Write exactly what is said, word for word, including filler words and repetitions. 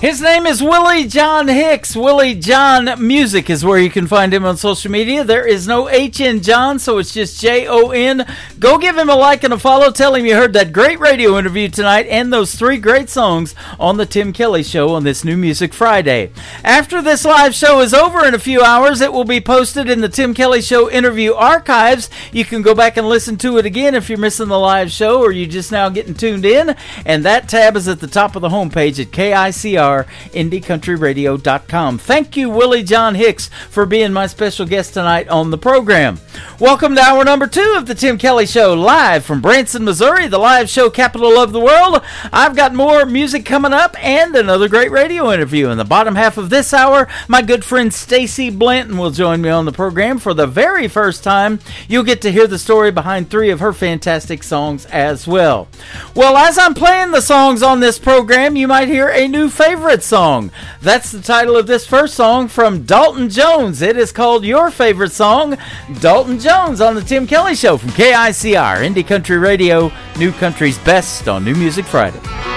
His name is Willie John Hicks. Willie John Music is where you can find him on social media. There is no H in John, so it's just J O N. Go give him a like and a follow. Tell him you heard that great radio interview tonight and those three great songs on the Tim Kelly Show on this New Music Friday. After this live show is over in a few hours, it will be posted in the Tim Kelly Show interview archives. You can go back and listen to it again if you're missing the live show or you're just now getting tuned in. And that tab is at the top of the homepage at K I C R indie country radio dot com. Thank you, Willie John Hicks, for being my special guest tonight on the program. Welcome to hour number two of the Tim Kelly Show, live from Branson, Missouri, the live show capital of the world. I've got more music coming up and another great radio interview. In the bottom half of this hour, my good friend Stacy Blanton will join me on the program for the very first time. You'll get to hear the story behind three of her fantastic songs as well. Well, as I'm playing the songs on this program, you might hear a new favorite song. That's the title of this first song from Dalton Jones. It is called Your Favorite Song. Dalton Jones on the Tim Kelly Show from K I C R, Indie Country Radio, New Country's Best on New Music Friday.